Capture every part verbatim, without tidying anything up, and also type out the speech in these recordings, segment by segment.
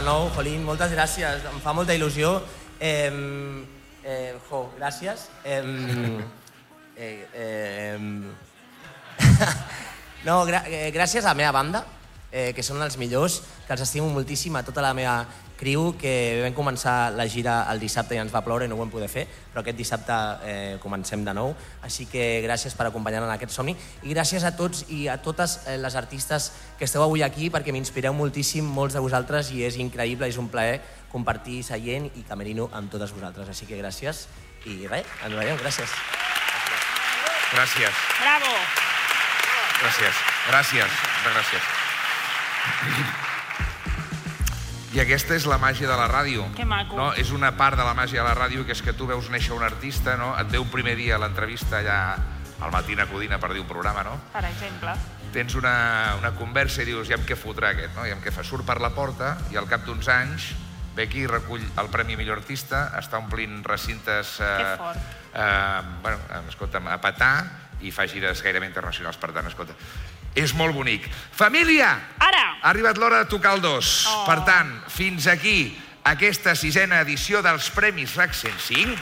nou, Jolín, moltes gràcies, em fa molta il·lusió. Eh, eh, jo, gràcies. Eh, eh, eh, no, gra eh, gràcies a la meva banda, eh, que són els millors, que els estimo moltíssim, a tota la meva criu, que vam començar la gira el dissabte i ens va ploure i no ho vam poder fer, però aquest dissabte eh, comencem de nou, així que gràcies per acompanyar-nos en aquest somni i gràcies a tots i a totes les artistes que esteu avui aquí perquè m'inspireu moltíssim, molts de vosaltres, i és increïble, és un plaer compartir seient i camerino amb totes vosaltres, així que gràcies i res, ens veiem, gràcies. Gràcies. Bravo. Gràcies, gràcies, gràcies. I aquesta és la màgia de la ràdio. Que maco. No? És una part de la màgia de la ràdio, que és que tu veus néixer un artista, no? Et ve un primer dia a l'entrevista allà al Matina Codina per dir un programa, no? Per exemple. Tens una, una conversa i dius, ja em què fotrà aquest, no? Ja em què fa. Surt per la porta i al cap d'uns anys ve aquí i recull el Premi Millor Artista, està omplint recintes... Eh, que fort. Eh, bueno, escolta'm, a petar, i fa gires gairebé internacionals, per tant, escolta... És molt bonic. Família! Ara! Ha arribat l'hora de tocar el dos. Oh. Per tant, fins aquí aquesta sisena edició dels Premis RAC cent cinc.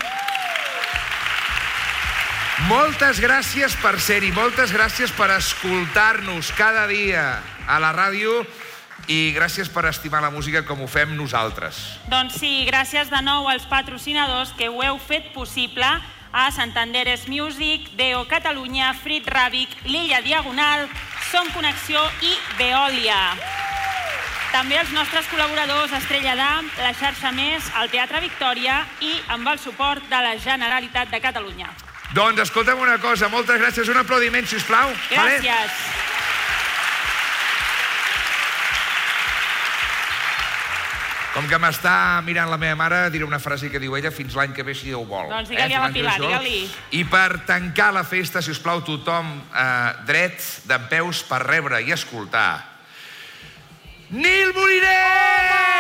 Moltes gràcies per ser-hi, moltes gràcies per escoltar-nos cada dia a la ràdio i gràcies per estimar la música com ho fem nosaltres. Doncs sí, gràcies de nou als patrocinadors que ho heu fet possible, a Santanderes Music, Deo Catalunya, Frit Ràbic, l'Illa Diagonal, Som Connexió i Veolia. També els nostres col·laboradors Estrella d'Am, la Xarxa Més, el Teatre Victòria i amb el suport de la Generalitat de Catalunya. Doncs escolta'm una cosa, moltes gràcies. Un aplaudiment, sisplau. Gràcies. Vale? Com que m'està mirant la meva mare, diré una frase que diu ella, fins l'any que ve si Déu vol. Doncs digue-li a la Pilar, digue-li. I per tancar la festa, si us plau, tothom eh, dret, dempeus, per rebre i escoltar. Nil Moliner!